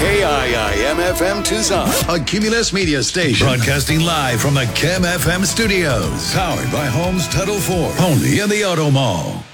KIIM-FM Tucson, a Cumulus Media station. Broadcasting live from the Chem FM studios. Powered by Homes Title 4, only in the Auto Mall.